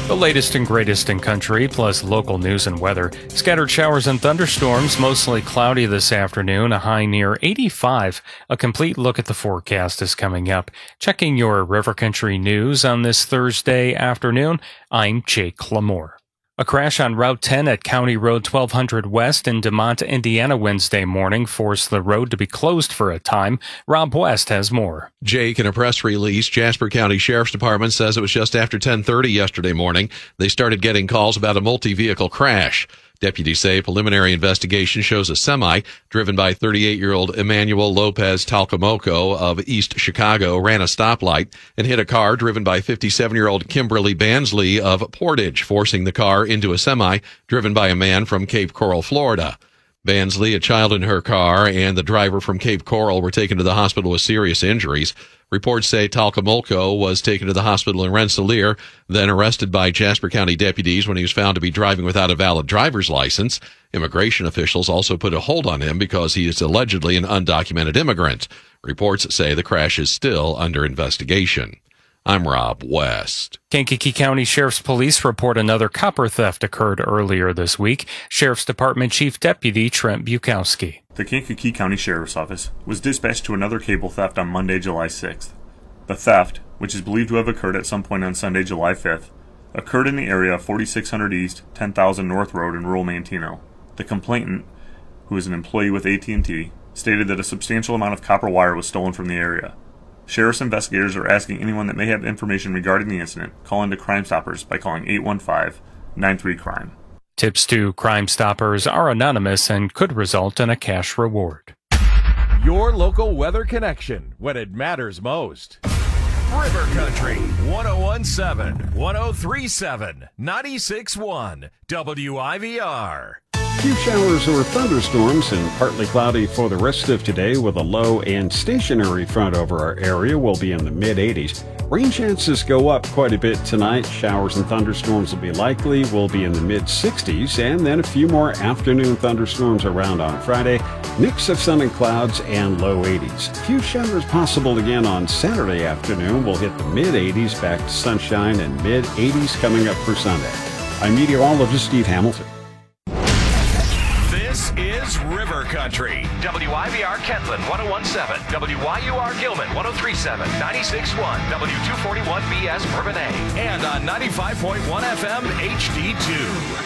The latest and greatest in country, plus local news and weather. Scattered showers and thunderstorms, mostly cloudy this afternoon, a high near 85. A complete look at the forecast is coming up. Checking your River Country news on this Thursday afternoon, I'm Jake Lamore. A crash on Route 10 at County Road 1200 West in DeMont, Indiana Wednesday morning forced the road to be closed for a time. Rob West has more. Jake, in a press release, Jasper County Sheriff's Department says it was just after 10:30 yesterday morning they started getting calls about a multi-vehicle crash. Deputies say a preliminary investigation shows a semi driven by 38-year-old Emmanuel Lopez Talcamoco of East Chicago ran a stoplight and hit a car driven by 57-year-old Kimberly Bansley of Portage, forcing the car into a semi driven by a man from Cape Coral, Florida. Bansley, a child in her car, and the driver from Cape Coral were taken to the hospital with serious injuries. Reports say Talcamoco was taken to the hospital in Rensselaer, then arrested by Jasper County deputies when he was found to be driving without a valid driver's license. Immigration officials also put a hold on him because he is allegedly an undocumented immigrant. Reports say the crash is still under investigation. I'm Rob West. Kankakee County Sheriff's Police report another copper theft occurred earlier this week. Sheriff's Department Chief Deputy Trent Bukowski. The Kankakee County Sheriff's Office was dispatched to another cable theft on Monday, July 6th. The theft, which is believed to have occurred at some point on Sunday, July 5th, occurred in the area of 4600 East, 10,000 North Road in rural Manteno. The complainant, who is an employee with AT&T, stated that a substantial amount of copper wire was stolen from the area. Sheriff's investigators are asking anyone that may have information regarding the incident call into Crime Stoppers by calling 815-93-CRIME. Tips to Crime Stoppers are anonymous and could result in a cash reward. Your local weather connection when it matters most. River Country 1017, 1037, 96.1 WIVR. Few showers or thunderstorms and partly cloudy for the rest of today with a low and stationary front over our area. Will be in the mid-80s. Rain chances go up quite a bit tonight. Showers and thunderstorms will be likely. We'll be in the mid-60s, and then a few more afternoon thunderstorms around on Friday. Mix of sun and clouds and low 80s. A few showers possible again on Saturday afternoon. We'll hit the mid-80s, back to sunshine, and mid-80s coming up for Sunday. I'm meteorologist Steve Hamilton. This is River Country. WIVR Kentland 1017, WYUR Gilman 1037, 96.1, W241BS Bourbonnais, and on 95.1 FM HD2.